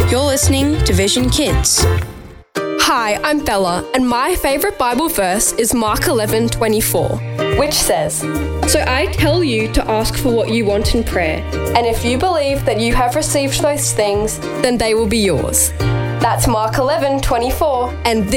You're listening to Vision Kids. Hi, I'm Bella, and my favourite Bible verse is Mark 11:24, which says, "So I tell you to ask for what you want in prayer, and if you believe that you have received those things, then they will be yours." That's Mark 11:24, and